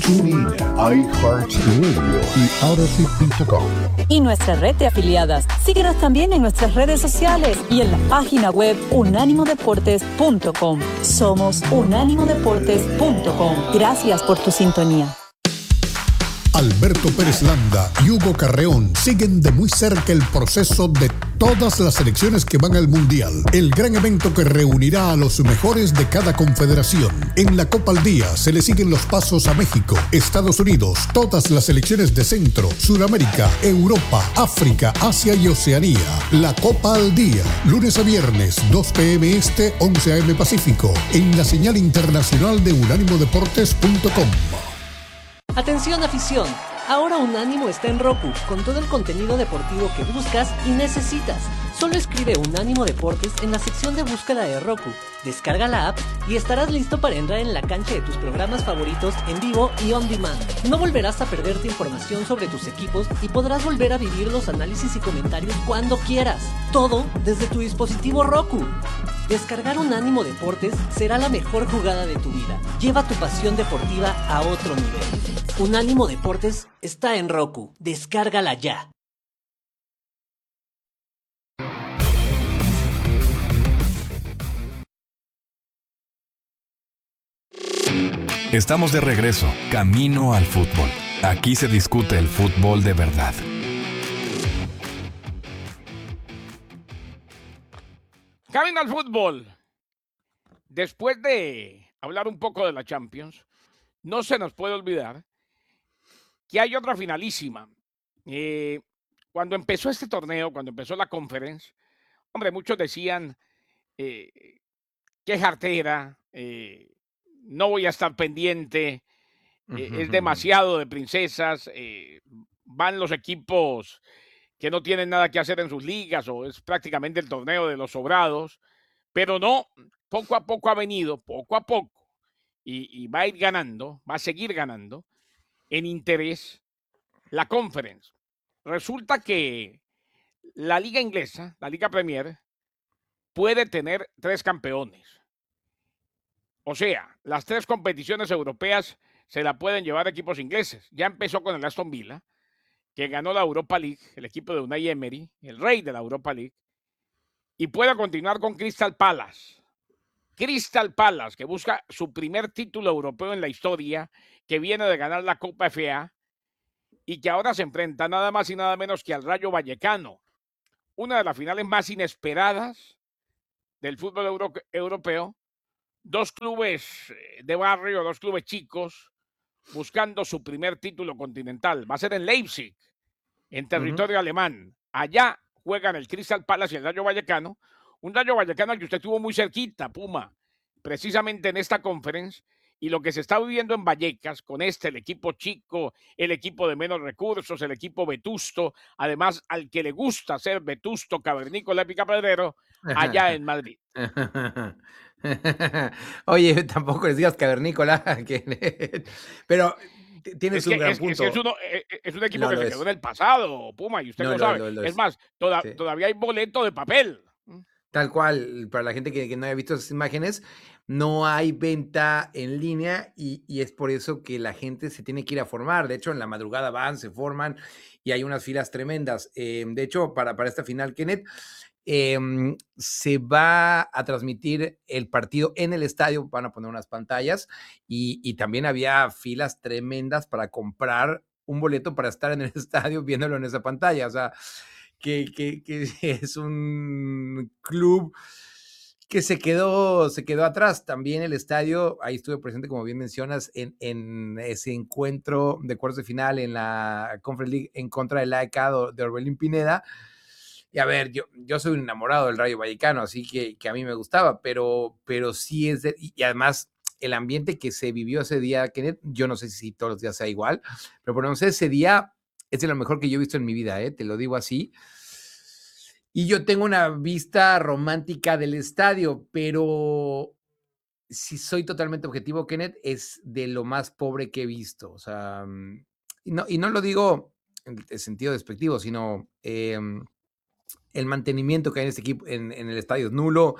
TuneIn, iHeartRadio y Odyssey.com. Y nuestra red de afiliadas. Síguenos también en nuestras redes sociales y en la página web unánimodeportes.com. Somos unánimodeportes.com. Gracias por tu sintonía. Alberto Pérez Landa y Hugo Carreón siguen de muy cerca el proceso de todas las selecciones que van al Mundial, el gran evento que reunirá a los mejores de cada confederación. En la Copa al Día se le siguen los pasos a México, Estados Unidos, todas las selecciones de Centro, Sudamérica, Europa, África, Asia y Oceanía. La Copa al Día, lunes a viernes, 2 p.m. Este, 11 a.m. Pacífico, en la señal internacional de unánimodeportes.com. Atención afición, ahora Unánimo está en Roku, con todo el contenido deportivo que buscas y necesitas. Solo escribe Unánimo Deportes en la sección de búsqueda de Roku, descarga la app y estarás listo para entrar en la cancha de tus programas favoritos en vivo y on demand. No volverás a perderte información sobre tus equipos y podrás volver a vivir los análisis y comentarios cuando quieras. Todo desde tu dispositivo Roku. Descargar Unánimo Deportes será la mejor jugada de tu vida. Lleva tu pasión deportiva a otro nivel. Unánimo Deportes está en Roku. Descárgala ya. Estamos de regreso, camino al fútbol. Aquí se discute el fútbol de verdad. Camino al fútbol. Después de hablar un poco de la Champions, no se nos puede olvidar que hay otra finalísima. Cuando empezó este torneo, cuando empezó la Conference, hombre, muchos decían qué jartera, no voy a estar pendiente, es demasiado de princesas, van los equipos que no tienen nada que hacer en sus ligas o es prácticamente el torneo de los sobrados, pero no, poco a poco ha venido, poco a poco, y va a ir ganando, va a seguir ganando en interés la Conference. Resulta que la liga inglesa, la liga Premier, puede tener 3 campeones. O sea, las 3 competiciones europeas se la pueden llevar equipos ingleses. Ya empezó con el Aston Villa, que ganó la Europa League, el equipo de Unai Emery, el rey de la Europa League, y puede continuar con Crystal Palace. Crystal Palace, que busca su primer título europeo en la historia, que viene de ganar la Copa FA, y que ahora se enfrenta nada más y nada menos que al Rayo Vallecano. Una de las finales más inesperadas del fútbol europeo. 2 clubes de barrio, 2 clubes chicos, buscando su primer título continental. Va a ser en Leipzig, en territorio alemán. Allá juegan el Crystal Palace y el Rayo Vallecano. Un Rayo Vallecano al que usted estuvo muy cerquita, Puma, precisamente en esta conference. Y lo que se está viviendo en Vallecas, con el equipo chico, el equipo de menos recursos, el equipo vetusto, además al que le gusta ser vetusto, cavernícola, picapedrero, allá en Madrid. Oye, tampoco les digas cavernícola, pero tienes un gran punto. Es un equipo que se quedó en el pasado, Puma, y usted lo sabe. Es más, todavía hay boleto de papel. Tal cual, para la gente que no haya visto esas imágenes, no hay venta en línea y es por eso que la gente se tiene que ir a formar. De hecho, en la madrugada van, se forman y hay unas filas tremendas. De hecho, para esta final, Kenneth, se va a transmitir el partido en el estadio, van a poner unas pantallas y también había filas tremendas para comprar un boleto para estar en el estadio viéndolo en esa pantalla. O sea, que es un club que se quedó atrás. También el estadio, ahí estuve presente, como bien mencionas, en ese encuentro de cuartos de final en la Conference League en contra del AEK de Orbelín Pineda. Y a ver, yo soy un enamorado del Rayo Vallecano, así que a mí me gustaba, pero sí es y además el ambiente que se vivió ese día, Kenneth, yo no sé si todos los días sea igual, pero por lo menos ese día es de lo mejor que yo he visto en mi vida, te lo digo así. Y yo tengo una vista romántica del estadio, pero si soy totalmente objetivo, Kenneth, es de lo más pobre que he visto. O sea, y no lo digo en el sentido despectivo, sino el mantenimiento que hay en este equipo, en el estadio es nulo.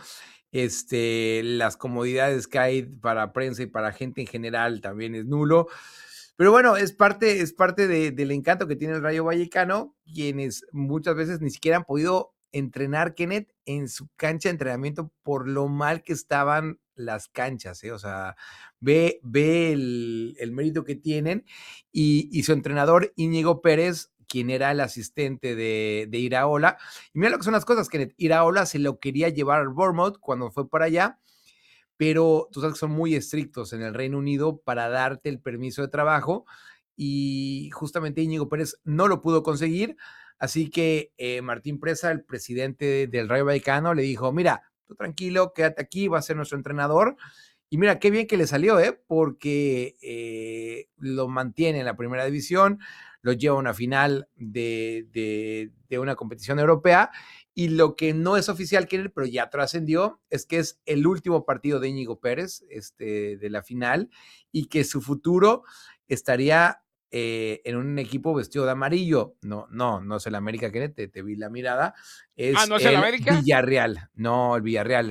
Las comodidades que hay para prensa y para gente en general también es nulo. Pero bueno, es parte del encanto que tiene el Rayo Vallecano, quienes muchas veces ni siquiera han podido entrenar, Kenneth, en su cancha de entrenamiento por lo mal que estaban las canchas, ¿eh? O sea, ve el mérito que tienen y su entrenador Íñigo Pérez, quien era el asistente de Iraola. Y mira lo que son las cosas, Kenneth. Iraola se lo quería llevar al Bournemouth cuando fue para allá, pero tú sabes que son muy estrictos en el Reino Unido para darte el permiso de trabajo y justamente Íñigo Pérez no lo pudo conseguir, así que Martín Presa, el presidente del Rayo Vallecano, le dijo, mira, tú tranquilo, quédate aquí, va a ser nuestro entrenador. Y mira, qué bien que le salió, porque lo mantiene en la primera división, lo lleva a una final de una competición europea, y lo que no es oficial, pero ya trascendió, es que es el último partido de Íñigo Pérez, de la final, y que su futuro estaría en un equipo vestido de amarillo. No es el América, Kenneth, te vi la mirada. Es ¿No es el el América? Villarreal. No, el Villarreal.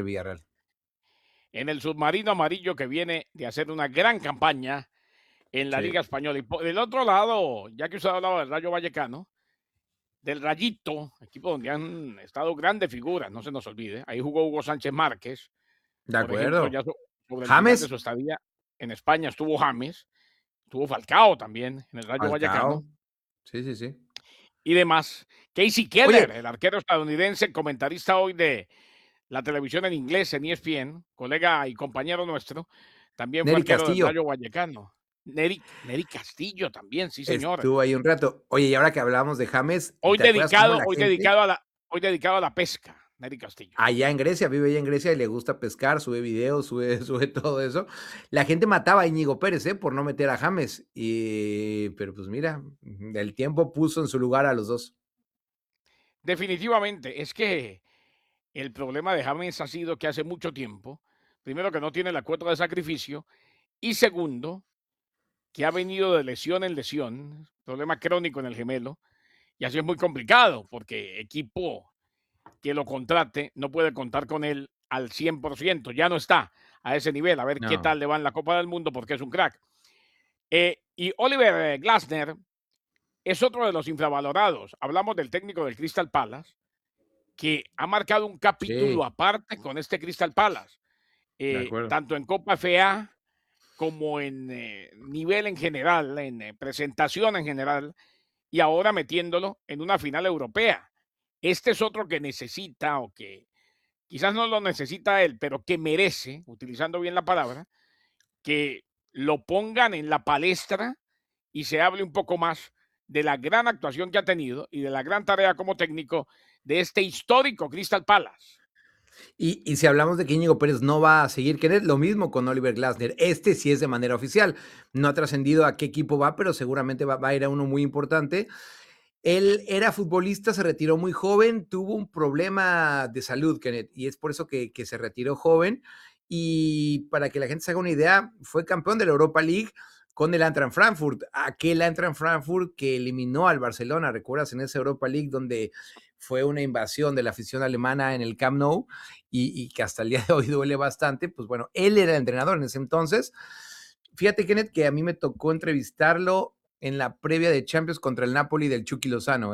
En el submarino amarillo que viene de hacer una gran campaña en la Sí. Liga Española. Y del otro lado, ya que usted ha hablado del Rayo Vallecano, del Rayito, equipo donde han estado grandes figuras, no se nos olvide. Ahí jugó Hugo Sánchez Márquez, De por ejemplo, acuerdo. ya sobre el final de James. su estadía en España estuvo James, estuvo Falcao también en el Rayo Vallecano Falcao. Sí. y demás. Casey Keller, Oye, el arquero estadounidense, comentarista hoy de la televisión en inglés en ESPN, colega y compañero nuestro, también fue Nery arquero del Castillo Rayo Vallecano. Nery Castillo también, sí señor. estuvo ahí un rato. Oye, y ahora que hablábamos de James, Hoy ¿te acuerdas cómo dedicado, la hoy gente dedicado a la pesca, Nery Castillo. allá en Grecia, vive allá en Grecia y le gusta pescar, sube videos, sube todo eso? La gente mataba a Íñigo Pérez, por no meter a James, pero pues mira, el tiempo puso en su lugar a los dos. Definitivamente, es que el problema de James ha sido que hace mucho tiempo, primero que no tiene la cuota de sacrificio y segundo, que ha venido de lesión en lesión, problema crónico en el gemelo, y así es muy complicado porque equipo que lo contrate no puede contar con él al 100%, ya no está a ese nivel, a ver qué No, tal le va en la Copa del Mundo porque es un crack. Y Oliver Glasner es otro de los infravalorados. Hablamos del técnico del Crystal Palace, que ha marcado un capítulo sí, aparte con este Crystal Palace, de acuerdo. tanto en Copa FA como en nivel en general, en presentación en general, y ahora metiéndolo en una final europea. Este es otro que necesita o que quizás no lo necesita él, pero que merece, utilizando bien la palabra, que lo pongan en la palestra y se hable un poco más de la gran actuación que ha tenido y de la gran tarea como técnico de este histórico Crystal Palace. Y si hablamos de que Íñigo Pérez no va a seguir, Kenneth, lo mismo con Oliver Glasner. Este sí es de manera oficial. No ha trascendido a qué equipo va, pero seguramente va a ir a uno muy importante. Él era futbolista, se retiró muy joven, tuvo un problema de salud, Kenneth, y es por eso que se retiró joven. Y para que la gente se haga una idea, fue campeón de la Europa League con el Eintracht Frankfurt, aquel Eintracht Frankfurt que eliminó al Barcelona, ¿recuerdas? En esa Europa League donde fue una invasión de la afición alemana en el Camp Nou y que hasta el día de hoy duele bastante. Pues bueno, él era el entrenador en ese entonces. Fíjate, Kenneth, que a mí me tocó entrevistarlo en la previa de Champions contra el Napoli del Chucky Lozano,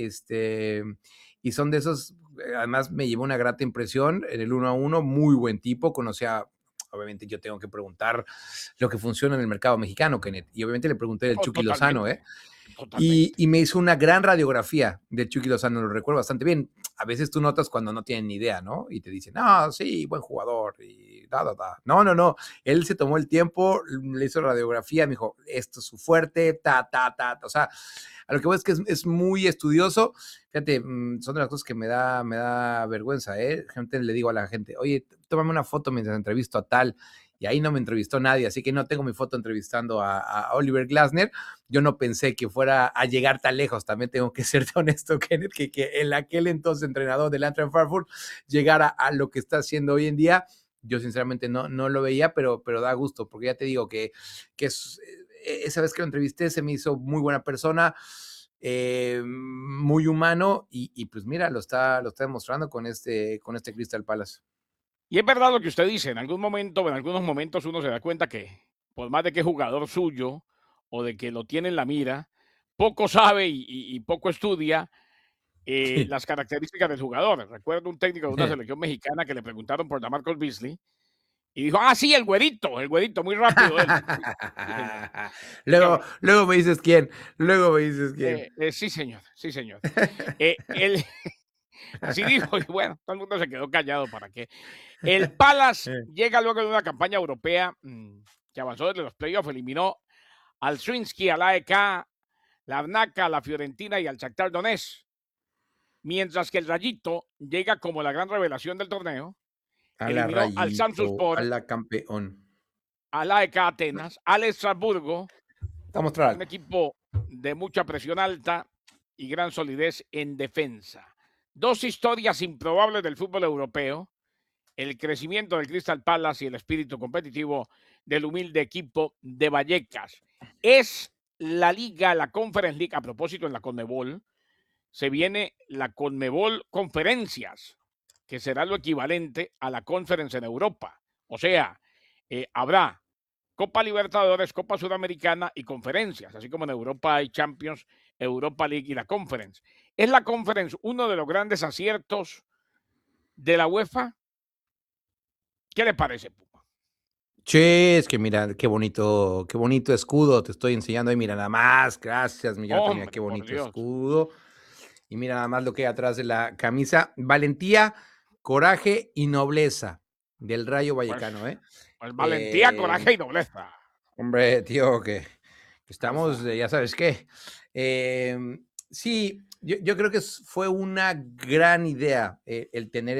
y son de esos, además me llevó una grata impresión en el 1-1, muy buen tipo, conocía, obviamente yo tengo que preguntar lo que funciona en el mercado mexicano, Kenneth, y obviamente le pregunté del Oh, Chucky Lozano, totalmente. y me hizo una gran radiografía del Chucky Lozano, lo recuerdo bastante bien. A veces tú notas cuando no tienen ni idea, ¿no? Y te dicen, no, sí, buen jugador, y No. Él se tomó el tiempo, le hizo radiografía, me dijo, esto es su fuerte, O sea, a lo que voy es que es muy estudioso. Fíjate, son de las cosas que me da vergüenza, ¿eh? Gente, le digo a la gente, oye, tómame una foto mientras entrevisto a tal. Y ahí no me entrevistó nadie, así que no tengo mi foto entrevistando a Oliver Glasner. Yo no pensé que fuera a llegar tan lejos. También tengo que ser honesto, Kenneth, que en aquel entonces entrenador del Eintracht Frankfurt llegara a lo que está haciendo hoy en día. Yo sinceramente no lo veía, pero da gusto, porque ya te digo que esa vez que lo entrevisté se me hizo muy buena persona, muy humano, y pues mira, lo está demostrando con este Crystal Palace. Y es verdad lo que usted dice, en algunos momentos uno se da cuenta que por más de que es jugador suyo o de que lo tiene en la mira, poco sabe y poco estudia las características del jugador. Recuerdo un técnico de una selección mexicana que le preguntaron por Damarcus Beasley y dijo, sí, el güerito, muy rápido él. Luego me dices quién, Sí, señor. Él, así dijo, y bueno, todo el mundo se quedó callado, ¿para qué? El Palace llega luego de una campaña europea que avanzó desde los playoffs, eliminó al Swinsky, al AEK, Larnaca, la Fiorentina y al Shakhtar Donetsk. Mientras que el Rayito llega como la gran revelación del torneo, eliminó al Samsunspor, a la campeón, al AEK Atenas, al Estrasburgo, un equipo de mucha presión alta y gran solidez en defensa. Dos historias improbables del fútbol europeo, el crecimiento del Crystal Palace y el espíritu competitivo del humilde equipo de Vallecas. Es la liga, la Conference League, a propósito en la CONMEBOL, se viene la CONMEBOL Conferencias, que será lo equivalente a la Conference en Europa. O sea, habrá Copa Libertadores, Copa Sudamericana y conferencias, así como en Europa hay Champions, Europa League y la Conference. ¿Es la Conference uno de los grandes aciertos de la UEFA? ¿Qué le parece, Puma? Che, es que mira, qué bonito escudo, te estoy enseñando ahí, mira nada más, gracias, Miguel, mira qué bonito escudo. Y mira nada más lo que hay atrás de la camisa, valentía, coraje y nobleza del Rayo Vallecano, Pues valentía, coraje y nobleza. Hombre, tío, que estamos, ya sabes qué. Sí, yo creo que fue una gran idea el tener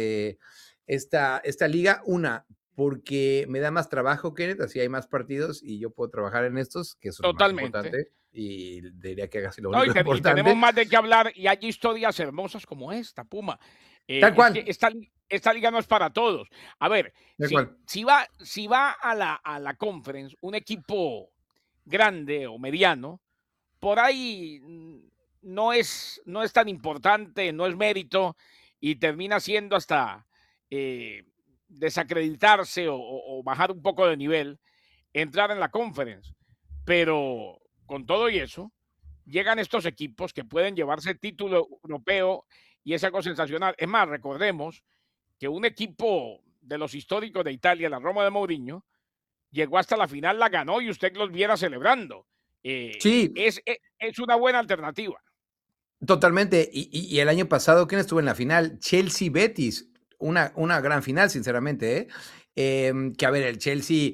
esta liga, porque me da más trabajo, Kenneth, así hay más partidos y yo puedo trabajar en estos, que es lo más importante, y diría que hagas lo único importante. Y tenemos más de qué hablar y hay historias hermosas como esta, Puma. Tal cual. Es que esta liga no es para todos. A ver, si va a la Conference un equipo grande o mediano, por ahí no es tan importante, no es mérito y termina siendo hasta desacreditarse o bajar un poco de nivel, entrar en la Conference. Pero con todo y eso, llegan estos equipos que pueden llevarse el título europeo y es algo sensacional. Es más, recordemos que un equipo de los históricos de Italia, la Roma de Mourinho, llegó hasta la final, la ganó y usted los viera celebrando. Sí. Es una buena alternativa. Totalmente. Y el año pasado, ¿quién estuvo en la final? Chelsea-Betis. Una gran final, sinceramente. Que a ver, el Chelsea